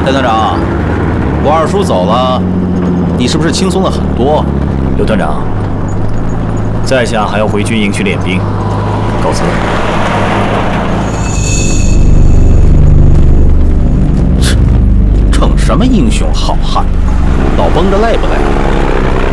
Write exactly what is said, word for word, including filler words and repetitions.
陈团长，我二叔走了，你是不是轻松了很多？ 刘团长，在下还要回军营去练兵，告辞。 逞什么英雄好汉？老绷着累不累？